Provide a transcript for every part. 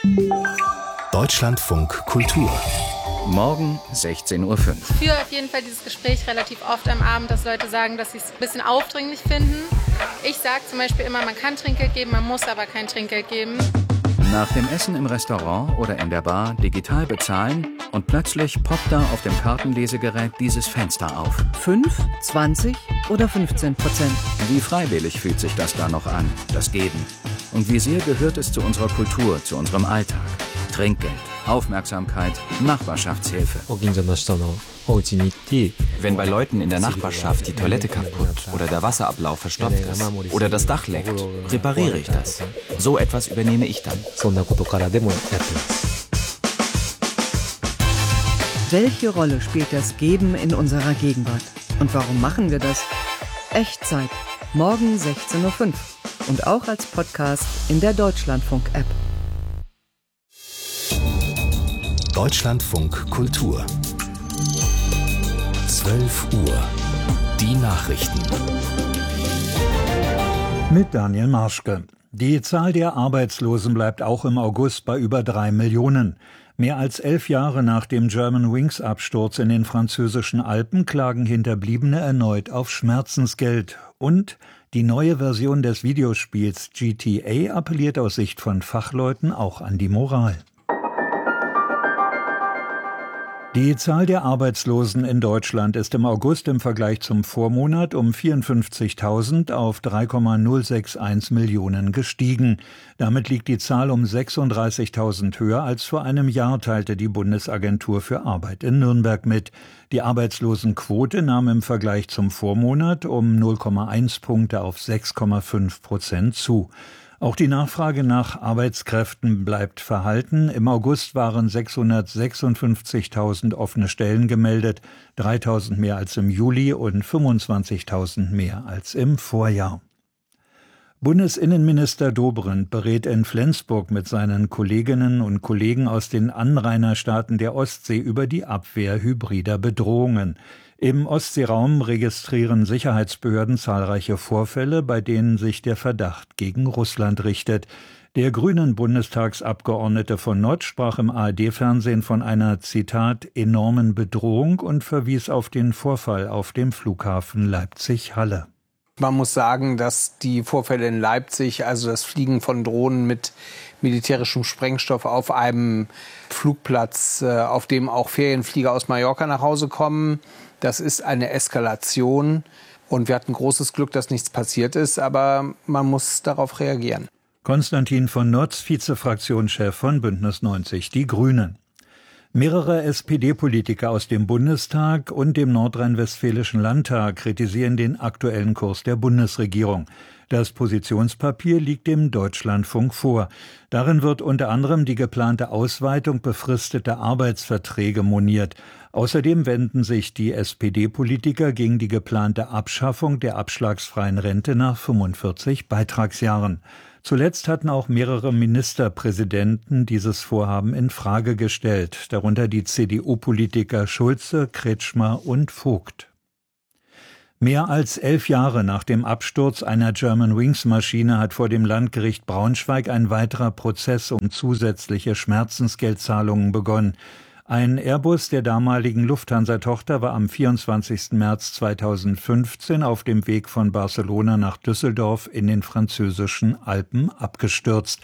Deutschlandfunk Kultur. Morgen 16:05 Uhr. Ich führe auf jeden Fall dieses Gespräch relativ oft am Abend, dass Leute sagen, dass sie es ein bisschen aufdringlich finden. Ich sage zum Beispiel immer, man kann Trinkgeld geben, man muss aber kein Trinkgeld geben. Nach dem Essen im Restaurant oder in der Bar digital bezahlen und plötzlich poppt da auf dem Kartenlesegerät dieses Fenster auf. 5, 20 oder 15%. Wie freiwillig fühlt sich das da noch an, das Geben? Und wie sehr gehört es zu unserer Kultur, zu unserem Alltag? Trinkgeld, Aufmerksamkeit, Nachbarschaftshilfe. Wenn bei Leuten in der Nachbarschaft die Toilette kaputt oder der Wasserablauf verstopft ist oder das Dach leckt, repariere ich das. So etwas übernehme ich dann. Welche Rolle spielt das Geben in unserer Gegenwart? Und warum machen wir das? Echtzeit. Morgen 16:05 Uhr. Und auch als Podcast in der Deutschlandfunk-App. Deutschlandfunk Kultur. 12 Uhr. Die Nachrichten. Mit Daniel Marschke. Die Zahl der Arbeitslosen bleibt auch im August bei über 3 Millionen. Mehr als 11 Jahre nach dem Germanwings-Absturz in den französischen Alpen klagen Hinterbliebene erneut auf Schmerzensgeld. Und die neue Version des Videospiels GTA appelliert aus Sicht von Fachleuten auch an die Moral. Die Zahl der Arbeitslosen in Deutschland ist im August im Vergleich zum Vormonat um 54.000 auf 3,061 Millionen gestiegen. Damit liegt die Zahl um 36.000 höher als vor einem Jahr, teilte die Bundesagentur für Arbeit in Nürnberg mit. Die Arbeitslosenquote nahm im Vergleich zum Vormonat um 0,1 Punkte auf 6,5% zu. Auch die Nachfrage nach Arbeitskräften bleibt verhalten. Im August waren 656.000 offene Stellen gemeldet, 3.000 mehr als im Juli und 25.000 mehr als im Vorjahr. Bundesinnenminister Dobrindt berät in Flensburg mit seinen Kolleginnen und Kollegen aus den Anrainerstaaten der Ostsee über die Abwehr hybrider Bedrohungen. Im Ostseeraum registrieren Sicherheitsbehörden zahlreiche Vorfälle, bei denen sich der Verdacht gegen Russland richtet. Der grünen Bundestagsabgeordnete von Nord sprach im ARD-Fernsehen von einer, Zitat, enormen Bedrohung und verwies auf den Vorfall auf dem Flughafen Leipzig-Halle. Man muss sagen, dass die Vorfälle in Leipzig, also das Fliegen von Drohnen mit militärischem Sprengstoff auf einem Flugplatz, auf dem auch Ferienflieger aus Mallorca nach Hause kommen, das ist eine Eskalation. Und wir hatten großes Glück, dass nichts passiert ist, aber man muss darauf reagieren. Konstantin von Notz, Vizefraktionschef von Bündnis 90 Die Grünen. Mehrere SPD-Politiker aus dem Bundestag und dem Nordrhein-Westfälischen Landtag kritisieren den aktuellen Kurs der Bundesregierung. Das Positionspapier liegt dem Deutschlandfunk vor. Darin wird unter anderem die geplante Ausweitung befristeter Arbeitsverträge moniert. Außerdem wenden sich die SPD-Politiker gegen die geplante Abschaffung der abschlagsfreien Rente nach 45 Beitragsjahren. Zuletzt hatten auch mehrere Ministerpräsidenten dieses Vorhaben in Frage gestellt, darunter die CDU-Politiker Schulze, Kretschmer und Vogt. Mehr als 11 Jahre nach dem Absturz einer Germanwings-Maschine hat vor dem Landgericht Braunschweig ein weiterer Prozess um zusätzliche Schmerzensgeldzahlungen begonnen. Ein Airbus der damaligen Lufthansa-Tochter war am 24. März 2015 auf dem Weg von Barcelona nach Düsseldorf in den französischen Alpen abgestürzt.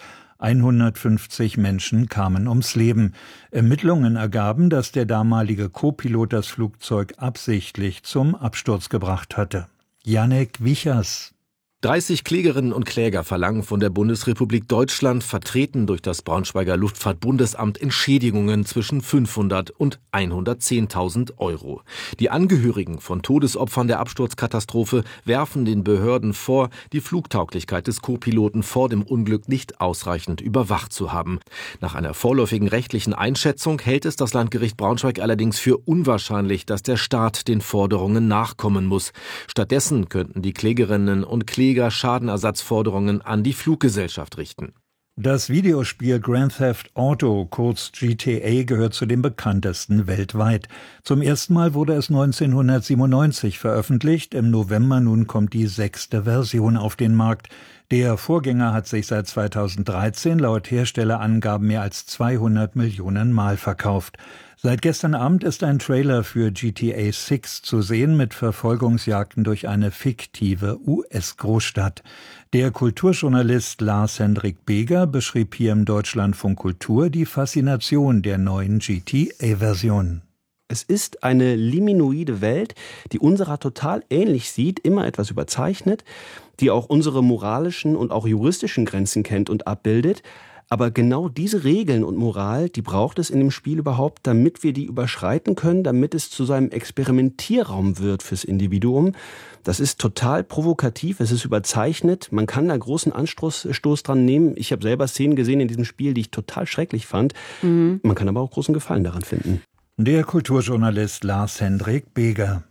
150 Menschen kamen ums Leben. Ermittlungen ergaben, dass der damalige Co-Pilot das Flugzeug absichtlich zum Absturz gebracht hatte. Janek Wichers. 30 Klägerinnen und Kläger verlangen von der Bundesrepublik Deutschland, vertreten durch das Braunschweiger Luftfahrtbundesamt, Entschädigungen zwischen 500 und 110.000 Euro. Die Angehörigen von Todesopfern der Absturzkatastrophe werfen den Behörden vor, die Flugtauglichkeit des Co-Piloten vor dem Unglück nicht ausreichend überwacht zu haben. Nach einer vorläufigen rechtlichen Einschätzung hält es das Landgericht Braunschweig allerdings für unwahrscheinlich, dass der Staat den Forderungen nachkommen muss. Stattdessen könnten die Klägerinnen und Kläger Schadenersatzforderungen an die Fluggesellschaft richten. Das Videospiel Grand Theft Auto, kurz GTA, gehört zu den bekanntesten weltweit. Zum ersten Mal wurde es 1997 veröffentlicht. Im November nun kommt die 6. Version auf den Markt. Der Vorgänger hat sich seit 2013 laut Herstellerangaben mehr als 200 Millionen Mal verkauft. Seit gestern Abend ist ein Trailer für GTA 6 zu sehen mit Verfolgungsjagden durch eine fiktive US-Großstadt. Der Kulturjournalist Lars-Hendrik Beger beschrieb hier im Deutschlandfunk Kultur die Faszination der neuen GTA-Version. Es ist eine liminoide Welt, die unserer total ähnlich sieht, immer etwas überzeichnet, die auch unsere moralischen und auch juristischen Grenzen kennt und abbildet. Aber genau diese Regeln und Moral, die braucht es in dem Spiel überhaupt, damit wir die überschreiten können, damit es zu seinem Experimentierraum wird fürs Individuum. Das ist total provokativ, es ist überzeichnet, man kann da großen Anstoß dran nehmen. Ich habe selber Szenen gesehen in diesem Spiel, die ich total schrecklich fand. Man kann aber auch großen Gefallen daran finden. Der Kulturjournalist Lars-Hendrik Beger.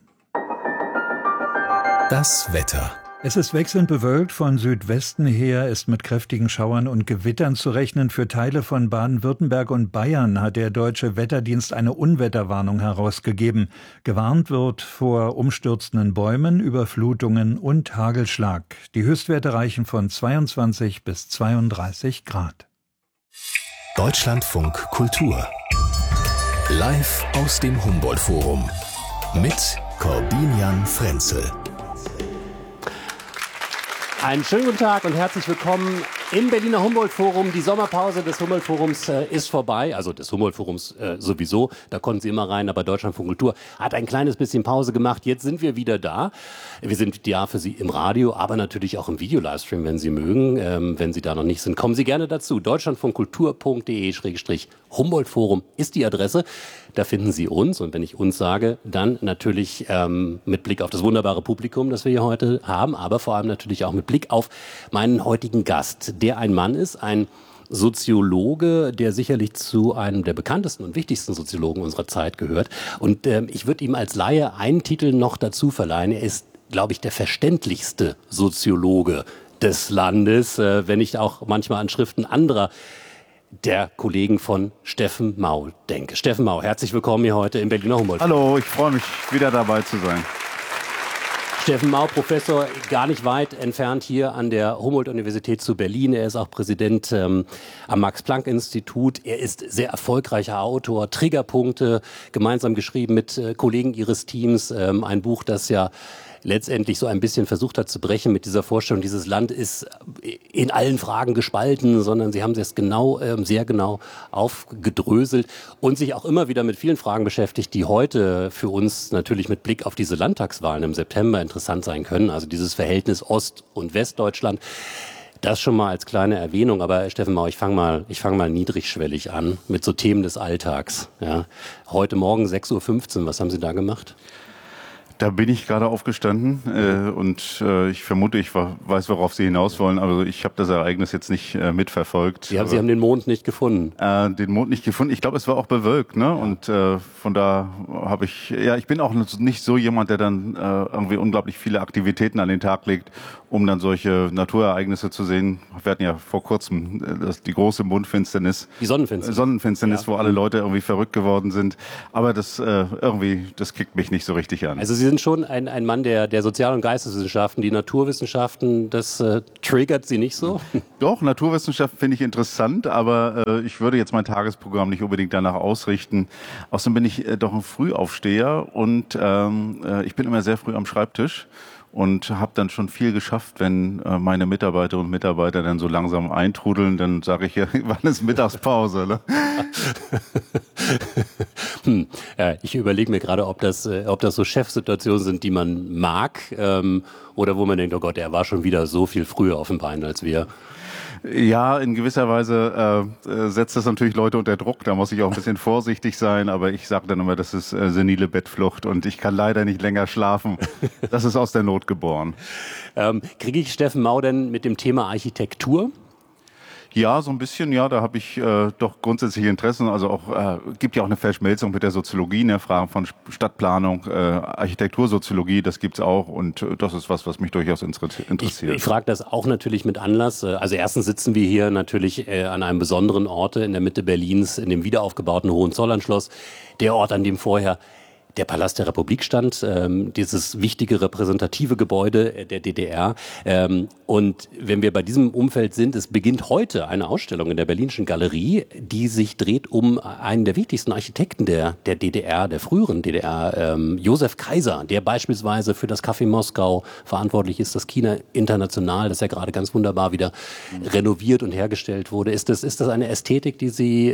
Das Wetter. Es ist wechselnd bewölkt, von Südwesten her ist mit kräftigen Schauern und Gewittern zu rechnen. Für Teile von Baden-Württemberg und Bayern hat der Deutsche Wetterdienst eine Unwetterwarnung herausgegeben. Gewarnt wird vor umstürzenden Bäumen, Überflutungen und Hagelschlag. Die Höchstwerte reichen von 22 bis 32 Grad. Deutschlandfunk Kultur. Live aus dem Humboldt-Forum mit Corbinian Frenzel. Einen schönen guten Tag und herzlich willkommen im Berliner Humboldt-Forum. Die Sommerpause des Humboldt-Forums ist vorbei, also des Humboldt-Forums sowieso, da konnten Sie immer rein, aber Deutschlandfunk Kultur hat ein kleines bisschen Pause gemacht. Jetzt sind wir wieder da. Wir sind ja für Sie im Radio, aber natürlich auch im Video-Livestream, wenn Sie mögen. Wenn Sie da noch nicht sind, kommen Sie gerne dazu. deutschlandfunkkultur.de/Humboldt-Forum ist die Adresse. Da finden Sie uns, und wenn ich uns sage, dann natürlich mit Blick auf das wunderbare Publikum, das wir hier heute haben, aber vor allem natürlich auch mit Blick auf meinen heutigen Gast, der ein Mann ist, ein Soziologe, der sicherlich zu einem der bekanntesten und wichtigsten Soziologen unserer Zeit gehört. Und ich würde ihm als Laie einen Titel noch dazu verleihen. Er ist, glaube ich, der verständlichste Soziologe des Landes, wenn ich auch manchmal an Schriften anderer der Kollegen von Steffen Mau denke. Steffen Mau, herzlich willkommen hier heute im Berliner Humboldt. Hallo, ich freue mich, wieder dabei zu sein. Steffen Mau, Professor, gar nicht weit entfernt hier an der Humboldt-Universität zu Berlin. Er ist auch Präsident am Max-Planck-Institut. Er ist sehr erfolgreicher Autor, Triggerpunkte, gemeinsam geschrieben mit Kollegen Ihres Teams. Ein Buch, das ja letztendlich so ein bisschen versucht hat zu brechen mit dieser Vorstellung, dieses Land ist in allen Fragen gespalten, sondern sie haben es sehr genau aufgedröselt und sich auch immer wieder mit vielen Fragen beschäftigt, die heute für uns natürlich mit Blick auf diese Landtagswahlen im September interessant sein können. Also dieses Verhältnis Ost- und Westdeutschland. Das schon mal als kleine Erwähnung, aber Steffen Mau, ich fange mal niedrigschwellig an mit so Themen des Alltags. Ja. Heute Morgen 6:15 Uhr, was haben Sie da gemacht? Da bin ich gerade aufgestanden und ich vermute, ich weiß, worauf Sie hinaus wollen, aber ich habe das Ereignis jetzt nicht mitverfolgt. Sie haben den Mond nicht gefunden. Den Mond nicht gefunden. Ich glaube, es war auch bewölkt, ne? Ja. Und von da habe ich bin auch nicht so jemand, der dann irgendwie unglaublich viele Aktivitäten an den Tag legt, um dann solche Naturereignisse zu sehen. Wir hatten ja vor kurzem die große Mondfinsternis. Die Sonnenfinsternis, ja. Wo alle Leute irgendwie verrückt geworden sind. Aber das kickt mich nicht so richtig an. Also Sie sind schon ein Mann der Sozial- und Geisteswissenschaften. Die Naturwissenschaften, das triggert Sie nicht so? Doch, Naturwissenschaften finde ich interessant, aber ich würde jetzt mein Tagesprogramm nicht unbedingt danach ausrichten. Außerdem bin ich doch ein Frühaufsteher und ich bin immer sehr früh am Schreibtisch. Und habe dann schon viel geschafft, wenn meine Mitarbeiterinnen und Mitarbeiter dann so langsam eintrudeln, dann sage ich ja, wann ist Mittagspause? Ne? Ich überlege mir gerade, ob das so Chefsituationen sind, die man mag oder wo man denkt, oh Gott, er war schon wieder so viel früher auf dem Bein als wir. Ja, in gewisser Weise setzt das natürlich Leute unter Druck. Da muss ich auch ein bisschen vorsichtig sein. Aber ich sage dann immer, das ist senile Bettflucht und ich kann leider nicht länger schlafen. Das ist aus der Not geboren. Kriege ich Steffen Mau denn mit dem Thema Architektur? Ja, so ein bisschen, ja, da habe ich doch grundsätzliche Interessen. Also auch gibt ja auch eine Verschmelzung mit der Soziologie, ne? Fragen von Stadtplanung, Architektursoziologie, das gibt's auch und das ist was mich durchaus interessiert. Ich frage das auch natürlich mit Anlass. Also erstens sitzen wir hier natürlich an einem besonderen Ort in der Mitte Berlins, in dem wiederaufgebauten Hohenzollernschloss, der Ort, an dem vorher der Palast der Republik stand, dieses wichtige repräsentative Gebäude der DDR. Und wenn wir bei diesem Umfeld sind, es beginnt heute eine Ausstellung in der Berlinischen Galerie, die sich dreht um einen der wichtigsten Architekten der DDR, der früheren DDR, Josef Kaiser, der beispielsweise für das Café Moskau verantwortlich ist, das China International, das ja gerade ganz wunderbar wieder renoviert und hergestellt wurde. Ist das eine Ästhetik, die Sie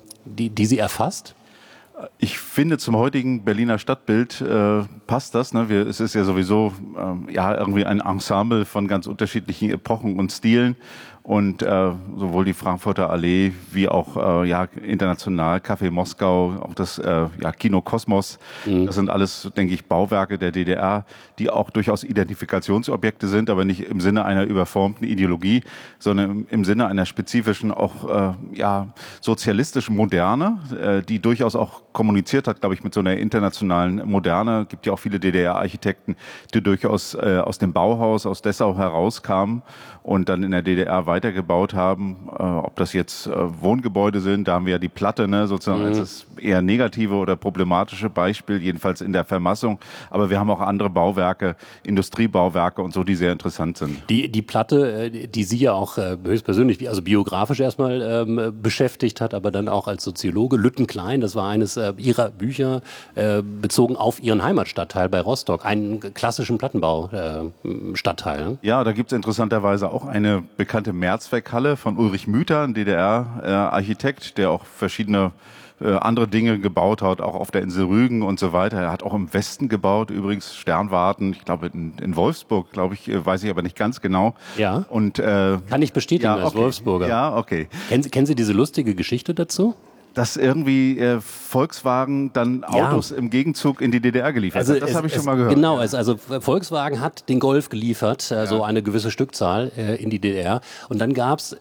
erfasst? Ich finde, zum heutigen Berliner Stadtbild passt das. Ne? Es ist ja sowieso irgendwie ein Ensemble von ganz unterschiedlichen Epochen und Stilen. Und sowohl die Frankfurter Allee wie auch international Café Moskau, auch das Kino Kosmos, das sind alles, denke ich, Bauwerke der DDR, die auch durchaus Identifikationsobjekte sind, aber nicht im Sinne einer überformten Ideologie, sondern im Sinne einer spezifischen, auch sozialistischen Moderne, die durchaus auch kommuniziert hat, glaube ich, mit so einer internationalen Moderne. Es gibt ja auch viele DDR-Architekten, die durchaus aus dem Bauhaus, aus Dessau herauskamen und dann in der DDR weitergebaut haben. Ob das jetzt Wohngebäude sind, da haben wir ja die Platte, ne, sozusagen als das eher negative oder problematische Beispiel, jedenfalls in der Vermassung. Aber wir haben auch andere Bauwerke, Industriebauwerke und so, die sehr interessant sind. Die Platte, die Sie ja auch höchstpersönlich, also biografisch erstmal beschäftigt hat, aber dann auch als Soziologe, Lüttenklein, das war eines Ihrer Bücher, bezogen auf Ihren Heimatstadtteil bei Rostock, einen klassischen Plattenbau-Stadtteil. Ne? Ja, da gibt es interessanterweise auch eine bekannte Mehrzweckhalle von Ulrich Müther, ein DDR-Architekt, der auch verschiedene andere Dinge gebaut hat, auch auf der Insel Rügen und so weiter. Er hat auch im Westen gebaut, übrigens Sternwarten, ich glaube in Wolfsburg, glaube ich, weiß ich aber nicht ganz genau. Ja, und, kann ich bestätigen als Wolfsburger. Ja, okay. Kennen Sie diese lustige Geschichte dazu? Dass irgendwie Volkswagen dann Autos im Gegenzug in die DDR geliefert hat. Das habe ich schon mal gehört. Genau, also Volkswagen hat den Golf geliefert, so eine gewisse Stückzahl in die DDR. Und dann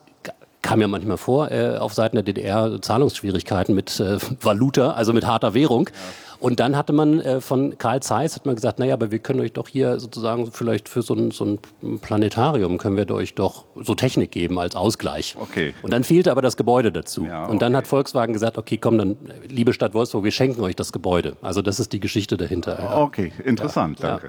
kam ja manchmal vor, auf Seiten der DDR Zahlungsschwierigkeiten mit Valuta, also mit harter Währung. Ja. Und dann hatte man von Carl Zeiss hat man gesagt, naja, aber wir können euch doch hier sozusagen vielleicht für so ein Planetarium können wir euch doch so Technik geben als Ausgleich. Okay. Und dann fehlte aber das Gebäude dazu. Ja, und dann hat Volkswagen gesagt, okay, komm, dann liebe Stadt Wolfsburg, wir schenken euch das Gebäude. Also das ist die Geschichte dahinter. Ja. Okay, interessant, danke.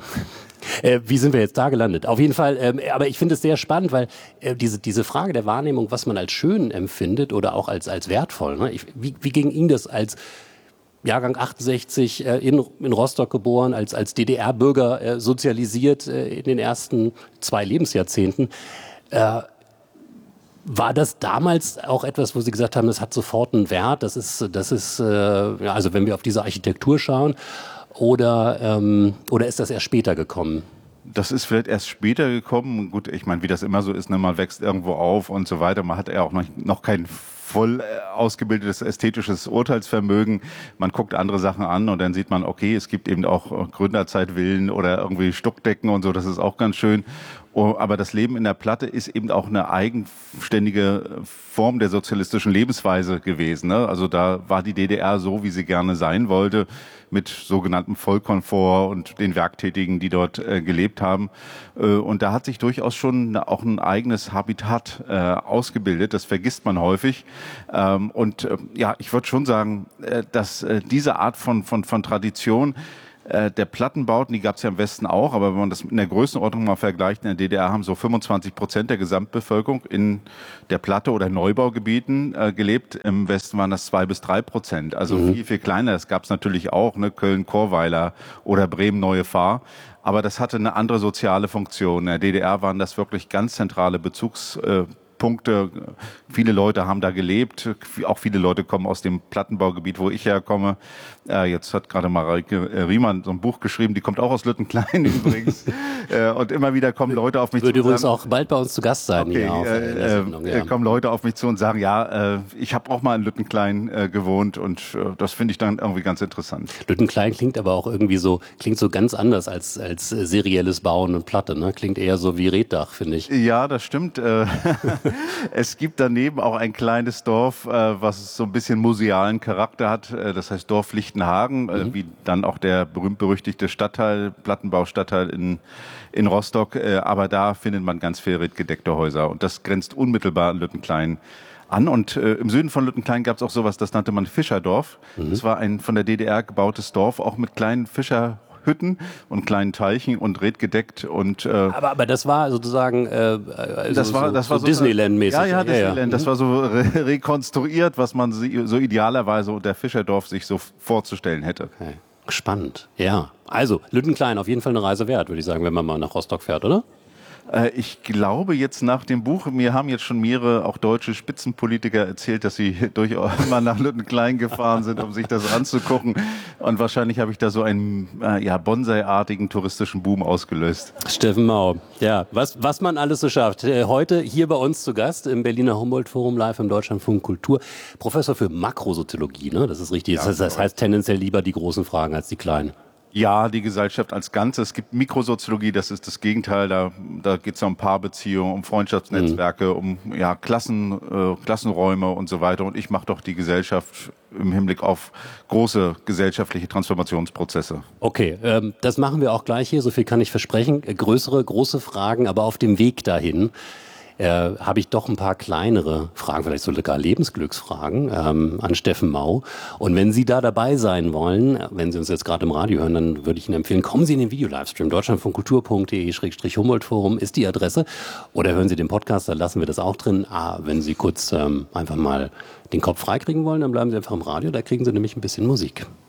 Wie sind wir jetzt da gelandet? Auf jeden Fall, aber ich finde es sehr spannend, weil diese Frage der Wahrnehmung, was man als schön empfindet oder auch als wertvoll, ne? Wie ging Ihnen das als Jahrgang 68 in Rostock geboren, als DDR-Bürger sozialisiert in den ersten 2 Lebensjahrzehnten? War das damals auch etwas, wo Sie gesagt haben, das hat sofort einen Wert, das ist also wenn wir auf diese Architektur schauen, oder ist das erst später gekommen? Das ist vielleicht erst später gekommen. Gut, ich meine, wie das immer so ist, ne, man wächst irgendwo auf und so weiter. Man hat ja auch noch kein voll ausgebildetes ästhetisches Urteilsvermögen. Man guckt andere Sachen an und dann sieht man, okay, es gibt eben auch Gründerzeitvillen oder irgendwie Stuckdecken und so, das ist auch ganz schön. Aber das Leben in der Platte ist eben auch eine eigenständige Form der sozialistischen Lebensweise gewesen. Ne? Also da war die DDR so, wie sie gerne sein wollte, mit sogenanntem Vollkomfort und den Werktätigen, die dort gelebt haben. Und da hat sich durchaus schon auch ein eigenes Habitat ausgebildet. Das vergisst man häufig. Ich würde schon sagen, dass diese Art von Tradition der Plattenbauten, die gab es ja im Westen auch, aber wenn man das in der Größenordnung mal vergleicht, in der DDR haben so 25% der Gesamtbevölkerung in der Platte- oder Neubaugebieten gelebt. Im Westen waren das 2-3%, also viel, viel kleiner. Das gab es natürlich auch, ne? Köln-Chorweiler oder Bremen-Neue Fahr. Aber das hatte eine andere soziale Funktion. In der DDR waren das wirklich ganz zentrale Bezugspunkte. Viele Leute haben da gelebt, auch viele Leute kommen aus dem Plattenbaugebiet, wo ich herkomme. Jetzt hat gerade Mareike Riemann so ein Buch geschrieben, die kommt auch aus Lüttenklein übrigens. Und immer wieder kommen Leute auf mich zu. Würde übrigens auch bald bei uns zu Gast sein. Okay, hier in der Sendung, ja. Kommen Leute auf mich zu und sagen, ich habe auch mal in Lüttenklein gewohnt und das finde ich dann irgendwie ganz interessant. Lüttenklein klingt aber auch irgendwie so ganz anders als serielles Bauen und Platte, ne? Klingt eher so wie Reddach, finde ich. Ja, das stimmt. Es gibt daneben auch ein kleines Dorf, was so ein bisschen musealen Charakter hat. Das heißt Dorf Lichtenhagen, wie dann auch der berühmt-berüchtigte Plattenbaustadtteil in Rostock. Aber da findet man ganz viel redgedeckte Häuser. Und das grenzt unmittelbar an Lüttenklein an. Und im Süden von Lüttenklein gab es auch sowas, das nannte man Fischerdorf. Das war ein von der DDR gebautes Dorf, auch mit kleinen Fischerhütten und kleinen Teichen und redgedeckt. Und, aber das war sozusagen das war so Disneyland-mäßig. Ja, Disneyland. Das war so rekonstruiert, was man so idealerweise unter Fischerdorf sich so vorzustellen hätte. Okay. Spannend, ja. Also Lüttenklein auf jeden Fall eine Reise wert, würde ich sagen, wenn man mal nach Rostock fährt, oder? Ich glaube jetzt nach dem Buch, mir haben jetzt schon mehrere auch deutsche Spitzenpolitiker erzählt, dass sie durchaus mal nach Lüttenklein gefahren sind, um sich das anzugucken. Und wahrscheinlich habe ich da so einen Bonsai-artigen touristischen Boom ausgelöst. Steffen Mau, ja, was man alles so schafft. Heute hier bei uns zu Gast im Berliner Humboldt-Forum live im Deutschlandfunk Kultur. Professor für Makrosoziologie, ne? Das ist richtig. Ja, das heißt tendenziell lieber die großen Fragen als die kleinen. Ja, die Gesellschaft als Ganzes. Es gibt Mikrosoziologie, das ist das Gegenteil. Da geht es um Paarbeziehungen, um Freundschaftsnetzwerke, um Klassenräume und so weiter. Und ich mache doch die Gesellschaft im Hinblick auf große gesellschaftliche Transformationsprozesse. Okay, das machen wir auch gleich hier. So viel kann ich versprechen. Große Fragen, aber auf dem Weg dahin habe ich doch ein paar kleinere Fragen, vielleicht sogar Lebensglücksfragen an Steffen Mau. Und wenn Sie da dabei sein wollen, wenn Sie uns jetzt gerade im Radio hören, dann würde ich Ihnen empfehlen, kommen Sie in den Video-Livestream. deutschlandfunkkultur.de/Humboldt-Forum ist die Adresse. Oder hören Sie den Podcast, da lassen wir das auch drin. Wenn Sie kurz einfach mal den Kopf freikriegen wollen, dann bleiben Sie einfach im Radio, da kriegen Sie nämlich ein bisschen Musik.